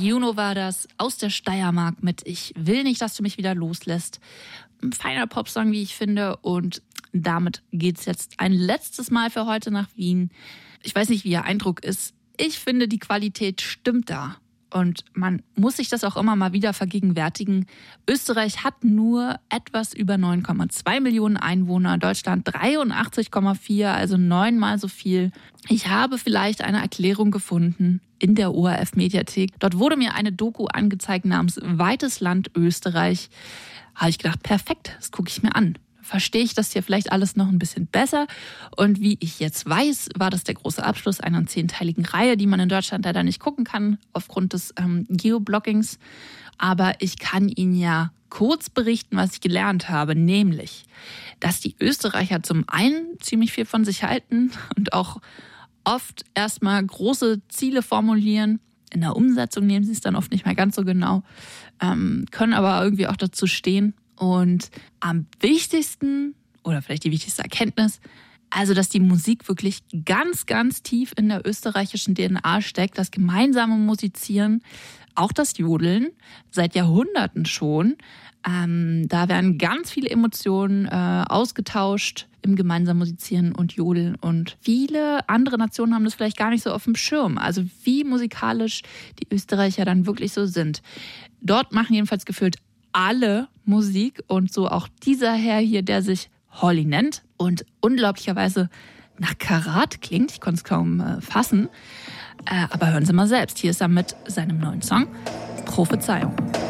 Juno war das aus der Steiermark mit Ich will nicht, dass du mich wieder loslässt. Ein feiner Popsong, wie ich finde. Und damit geht's jetzt ein letztes Mal für heute nach Wien. Ich weiß nicht, wie Ihr Eindruck ist. Ich finde, die Qualität stimmt da. Und man muss sich das auch immer mal wieder vergegenwärtigen. Österreich hat nur etwas über 9,2 Millionen Einwohner, Deutschland 83,4, also 9-mal so viel. Ich habe vielleicht eine Erklärung gefunden in der ORF-Mediathek. Dort wurde mir eine Doku angezeigt namens Weites Land Österreich. Habe ich gedacht, perfekt, das gucke ich mir an. Verstehe ich das hier vielleicht alles noch ein bisschen besser. Und wie ich jetzt weiß, war das der große Abschluss einer 10-teiligen Reihe, die man in Deutschland leider nicht gucken kann, aufgrund des Geoblockings. Aber ich kann Ihnen ja kurz berichten, was ich gelernt habe, nämlich, dass die Österreicher zum einen ziemlich viel von sich halten und auch oft erstmal große Ziele formulieren. In der Umsetzung nehmen sie es dann oft nicht mehr ganz so genau, können aber irgendwie auch dazu stehen. Und am wichtigsten, oder vielleicht die wichtigste Erkenntnis, also dass die Musik wirklich ganz, ganz tief in der österreichischen DNA steckt, das gemeinsame Musizieren, auch das Jodeln, seit Jahrhunderten schon. Da werden ganz viele Emotionen ausgetauscht im gemeinsamen Musizieren und Jodeln. Und viele andere Nationen haben das vielleicht gar nicht so auf dem Schirm. Also wie musikalisch die Österreicher dann wirklich so sind. Dort machen jedenfalls gefühlt alle Musik und so auch dieser Herr hier, der sich Holly nennt und unglaublicherweise nach Karat klingt. Ich konnte es kaum fassen. Aber hören Sie mal selbst. Hier ist er mit seinem neuen Song Prophezeiung.